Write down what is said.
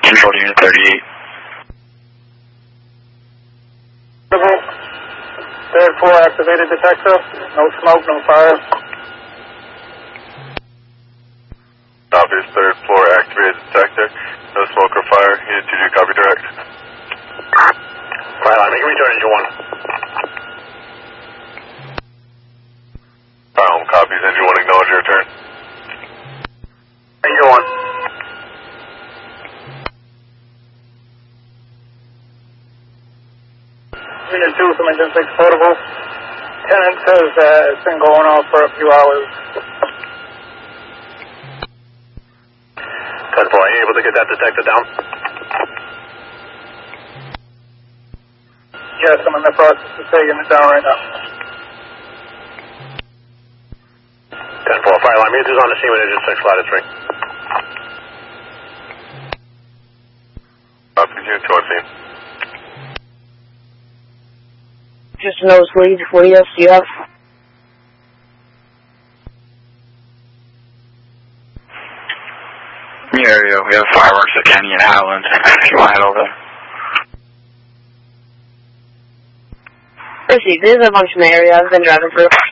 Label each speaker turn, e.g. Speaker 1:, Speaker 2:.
Speaker 1: Control to Unit 38.
Speaker 2: Third floor activated detector. No smoke, no fire.
Speaker 3: Copies, third floor activated detector. No smoke or fire. Unit 2 copy direct.
Speaker 4: Fire line, make a return, Engine 1.
Speaker 3: Fire copies, Engine 1, acknowledge your return.
Speaker 4: Engine 1.
Speaker 2: Unit 2 from Engine 6 portable. Tenant says it's been going on for a few hours.
Speaker 4: 10-4, are you able to get that detector down?
Speaker 2: Yes, I'm in the process of taking it down right now.
Speaker 4: 10-4, fire line, meters on the scene with Engine 6, ladder 3.
Speaker 3: Copies, Unit 2 on scene.
Speaker 5: Just a nosebleed, 40 SCF.
Speaker 1: Yeah, we have fireworks at Kenny and Howland. If you want to head over there.
Speaker 5: Proceed, there's a bunch in the area I've been driving through.